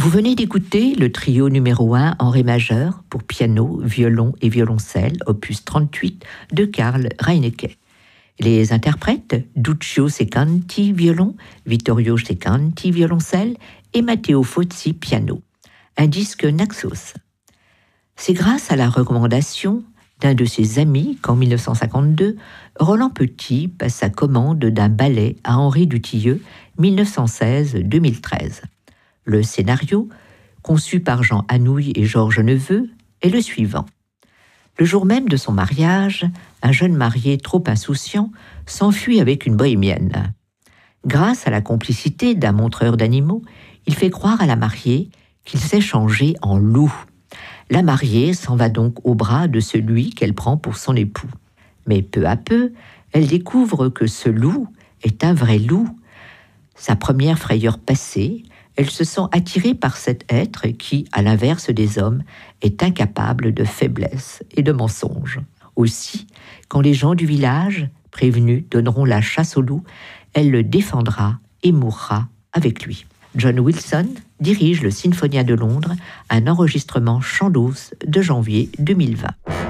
Vous venez d'écouter le trio numéro 1 en ré majeur pour piano, violon et violoncelle, opus 38 de Karl Reinecke. Les interprètes Duccio Secanti violon, Vittorio Secanti violoncelle et Matteo Fozzi piano. Un disque Naxos. C'est grâce à la recommandation d'un de ses amis qu'en 1952, Roland Petit passe sa commande d'un ballet à Henri Dutilleux, 1916-2013. Le scénario, conçu par Jean Anouilh et Georges Neveu, est le suivant. Le jour même de son mariage, un jeune marié trop insouciant s'enfuit avec une bohémienne. Grâce à la complicité d'un montreur d'animaux, il fait croire à la mariée qu'il s'est changé en loup. La mariée s'en va donc au bras de celui qu'elle prend pour son époux. Mais peu à peu, elle découvre que ce loup est un vrai loup. Sa première frayeur passée, elle se sent attirée par cet être qui, à l'inverse des hommes, est incapable de faiblesse et de mensonge. Aussi, quand les gens du village, prévenus, donneront la chasse au loup, elle le défendra et mourra avec lui. John Wilson dirige le Sinfonia de Londres, un enregistrement chant d'os de janvier 2020.